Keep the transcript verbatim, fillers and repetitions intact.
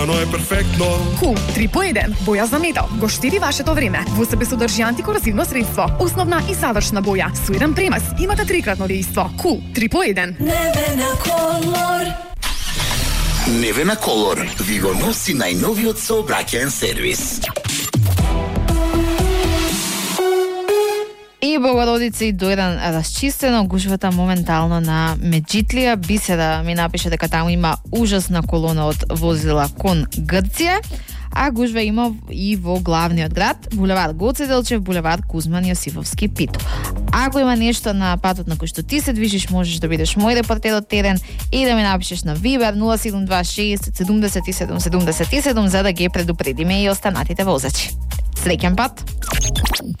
Оно е перфектно. Кул три по еден. Боја за метал. Го штеди вашето време. Во себе содржи антикорозивно средство. Основна и завршна боја. Со еден премаз имате трикратно дејство. Кул три по еден. Невена Колор. Невена Колор ви го носи најновиот сообраќаен сервис. И Богородици дојден расчистено, гужвата моментално на Меджитлија. Биседа ми напише дека таму има ужасна колона од возила кон Грција, а гужва има и во главниот град, булевард Гоце Делчев, булевард Кузман Јосифовски Пито. Ако има нешто на патот на кој што ти се движиш, можеш да бидеш мој репортер од терен и да ми напишеш на Вибер нула седум два шест седумдесет и седум седумдесет и седум за да ги предупредиме и останатите возачи. Среќен пат!